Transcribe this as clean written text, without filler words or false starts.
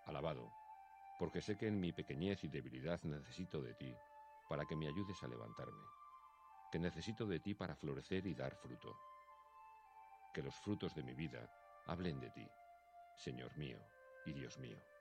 Alabado, porque sé que en mi pequeñez y debilidad necesito de ti, para que me ayudes a levantarme, que necesito de ti para florecer y dar fruto. Que los frutos de mi vida hablen de ti, Señor mío y Dios mío.